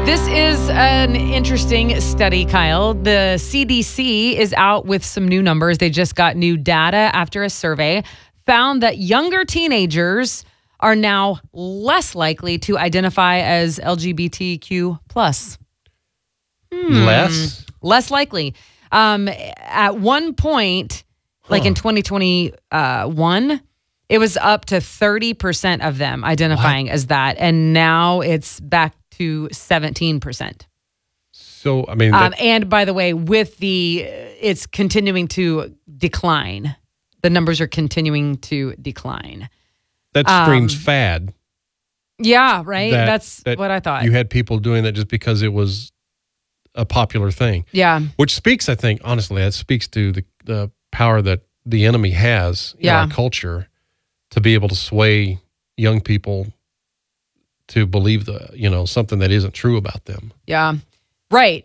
This is an interesting study, Kyle. The CDC is out with some new numbers. They just got new data after a survey found that younger teenagers are now less likely to identify as LGBTQ+. Less likely. At one point, like in 2021, it was up to 30% of them identifying as that. And now it's back to 17%. So, I mean... and by the way, it's continuing to decline. The numbers are continuing to decline. That screams fad. Yeah, right? That's what I thought. You had people doing that just because it was a popular thing. Yeah. Which speaks, I think, honestly, that speaks to the power that the enemy has in our culture to be able to sway young people to believe something that isn't true about them. Yeah. Right.